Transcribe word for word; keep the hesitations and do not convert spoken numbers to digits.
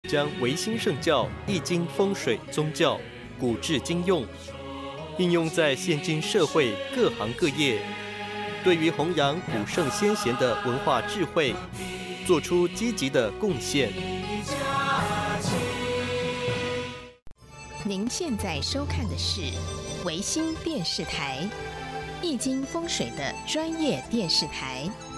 将唯心圣教、易经风水宗教、古制今用，应用在现今社会各行各业，对于弘扬古圣先贤的文化智慧，做出积极的贡献。 您现在收看的是维新电视台，易经风水的专业电视台。